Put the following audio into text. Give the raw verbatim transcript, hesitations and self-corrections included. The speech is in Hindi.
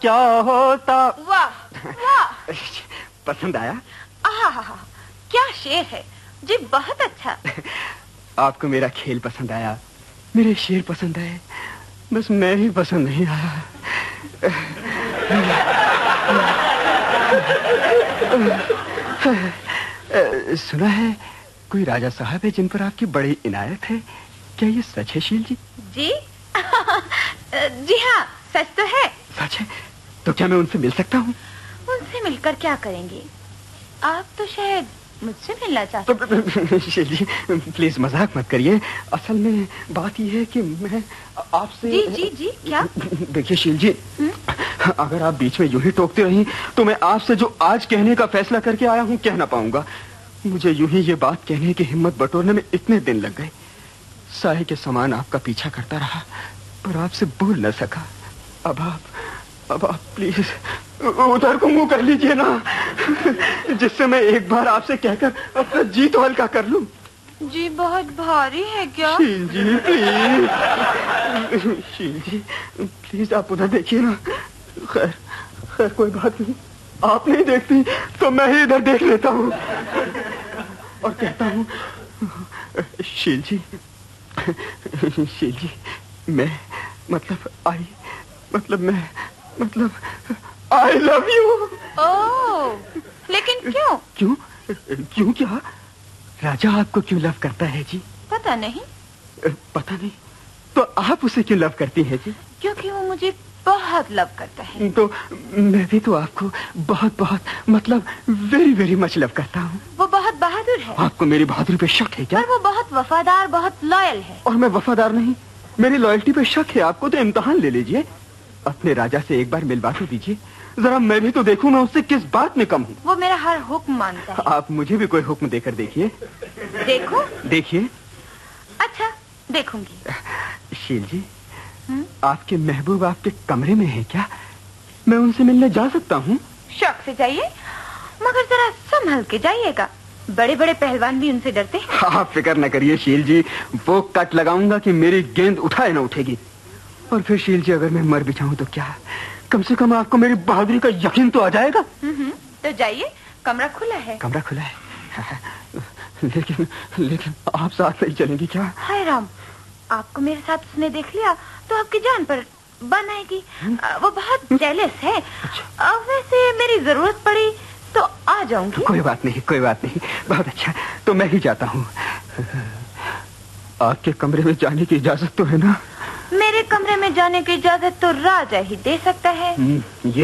क्या होता। वाह वाह, पसंद आया? आहा, क्या शेर है जी, बहुत अच्छा। आपको मेरा खेल पसंद आया, मेरे शेर पसंद आए, बस मैं ही पसंद नहीं आया। सुना है कोई राजा साहब है जिन पर आपकी बड़ी इनायत है, क्या ये सच है शील जी? जी जी हाँ, सच तो है। सच है? तो क्या मैं उनसे मिल सकता हूँ? उनसे मिलकर क्या करेंगे? आप तो शायद मुझसे मिलना चाहते हैं। शील जी प्लीज मजाक मत करिए, असल में बात यह है कि मैं आपसे। जी जी जी क्या? देखिए शील जी, अगर आप बीच में यूं ही टोकते रही तो मैं आपसे जो आज कहने का फैसला करके आया हूँ कह ना पाऊंगा। मुझे यूं ही ये बात कहने की हिम्मत बटोरने में इतने दिन लग गए। साहे के समान आपका पीछा करता रहा पर आपसे बोल न सका। अब आप अब आप प्लीज उधर को मुंह कर लीजिए ना, जिससे मैं एक बार आपसे कहकर अपना जीत हल्का कर लूं। जी बहुत भारी है क्या? शील जी प्लीज, शील जी प्लीज आप उधर देखिए ना। खैर खैर कोई बात नहीं, आप नहीं देखती तो मैं ही इधर देख लेता हूँ और कहता हूँ, शील जी शील जी मैं मतलब आई मतलब मैं मतलब आई लव यू। ओह, लेकिन क्यों? क्यों क्यों क्या? राजा आपको क्यों लव करता है जी? पता नहीं। पता नहीं? तो आप उसे क्यों लव करती हैं जी? क्योंकि वो मुझे बहुत लव करता है। तो मैं भी तो आपको बहुत बहुत मतलब वेरी वेरी मच लव करता हूँ। वो बहुत बहादुर है। आपको मेरी बहादुरी पे शक है क्या? पर वो बहुत वफादार, बहुत लॉयल है। और मैं वफादार नहीं? मेरी लॉयल्टी पे शक है आपको तो इम्तिहान ले लीजिए, अपने राजा से एक बार मिलवा तो दीजिए, जरा मैं भी तो देखूं मैं उससे किस बात में कम हूँ। वो मेरा हर हुक्म मानता है। आप मुझे भी कोई हुक्म देकर देखिए। देखो? देखिए। अच्छा देखूंगी। शील जी, हुँ? आपके महबूब आपके कमरे में है क्या? मैं उनसे मिलने जा सकता हूँ? शौक से जाइए, मगर जरा संभल के जाइएगा, बड़े बड़े पहलवान भी उनसे डरते हैं। आप फिक्र न करिए शील जी, वो कट लगाऊंगा कि मेरी गेंद उठाए ना उठेगी। और फिर शील जी अगर मैं मर भी जाऊं तो क्या, कम से कम आपको मेरी बहादुरी का यकीन तो आ जाएगा। तो जाइए, कमरा खुला है। कमरा खुला है लेकिन लेकिन आप साथ नहीं चलेंगी क्या? हाय राम, आपको मेरे साथ उसने देख लिया तो आपकी जान पर बन आएगी। वो बहुत जेलस है। अच्छा। वैसे मेरी जरूरत पड़ी तो आ जाऊंगी। कोई बात नहीं कोई बात नहीं, बहुत अच्छा, तो मैं ही जाता हूँ। आपके कमरे में जाने की इजाजत तो है ना? मेरे कमरे में जाने की इजाजत तो राजा ही दे सकता है। ये